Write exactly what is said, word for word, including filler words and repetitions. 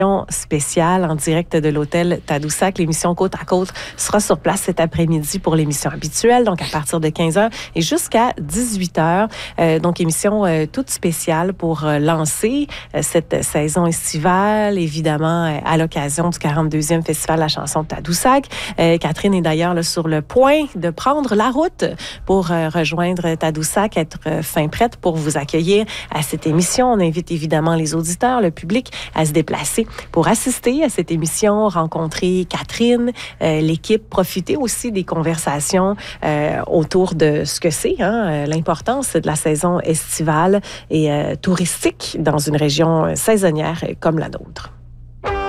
spéciale en direct de l'hôtel Tadoussac. L'émission Côte à Côte sera sur place cet après-midi pour l'émission habituelle, donc à partir de quinze heures et jusqu'à dix-huit heures. Euh, donc, émission euh, toute spéciale pour euh, lancer euh, cette saison estivale, évidemment, euh, à l'occasion du quarante-deuxième Festival de la chanson de Tadoussac. Euh, Catherine est d'ailleurs là, sur le point de prendre la route pour euh, rejoindre Tadoussac, être euh, fin prête pour vous accueillir à cette émission. On invite évidemment les auditeurs, le public à se déplacer pour assister à cette émission, rencontrer Catherine, euh, l'équipe, profiter aussi des conversations euh, autour de ce que c'est, hein, euh, l'importance de la saison estivale et euh, touristique dans une région saisonnière comme la nôtre.